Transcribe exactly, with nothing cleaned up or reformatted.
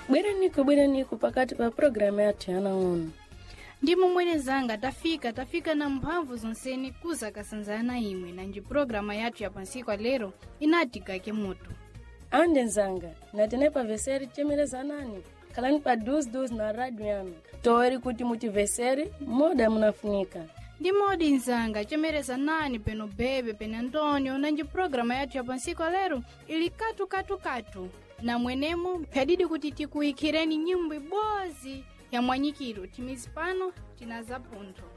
Bwera niko bwera niko pakati pa programu yathu yana uno. Ndimo mwenezanga tafika tafika na mphamvu zonseni kuza kasanzana imwe na nji programa yathu ya pansiku lero inatika ke moto. Ande nzanga natene pa veseri chemeleza nani kalani pa duz duz na radio yanu tori kuti mutiveseri moda munafunika. Ndi modi nzanga chemeleza nani peno bebe peno Antonio na nji programa yathu ya pansiku lero ili katu katu katu na mwenemo pyadidi kuti tikuikireni nyimbo bozi ya mwanyikiro timizi pano tinaza punto.